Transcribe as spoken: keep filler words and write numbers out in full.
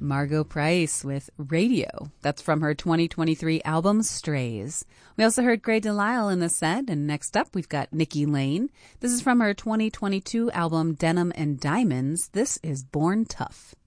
Margot Price with Radio. That's from her twenty twenty-three album Strays. We also heard Grey DeLisle in the set, and next up we've got Nikki Lane. This is from her twenty twenty-two album Denim and Diamonds. This is Born Tough.